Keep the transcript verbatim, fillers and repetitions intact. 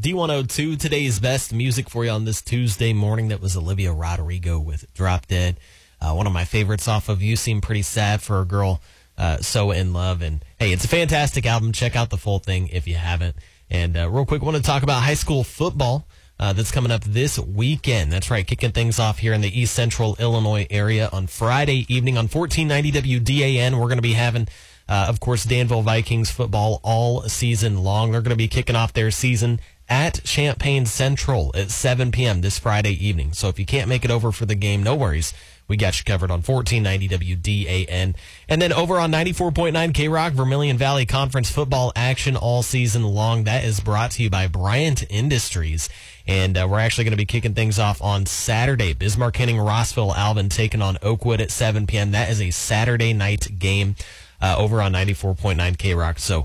D one oh two, today's best music for you on this Tuesday morning. That was Olivia Rodrigo with Drop Dead. Uh, one of my favorites off of You Seem Pretty Sad for a Girl uh, So In Love. And hey, it's a fantastic album. Check out the full thing if you haven't. And uh, real quick, I want to talk about high school football uh, that's coming up this weekend. That's right, kicking things off here in the East Central Illinois area on Friday evening on fourteen ninety W D A N. We're going to be having, uh, of course, Danville Vikings football all season long. They're going to be kicking off their season at Champaign Central at seven p.m. this Friday evening. So if you can't make it over for the game, no worries. We got you covered on fourteen ninety W D A N. And then over on ninety-four point nine K-Rock, Vermilion Valley Conference football action all season long. That is brought to you by Bryant Industries. And uh, we're actually going to be kicking things off on Saturday. Bismarck Henning, Rossville, Alvin taking on Oakwood at seven p.m. That is a Saturday night game uh, over on ninety-four point nine K-Rock. So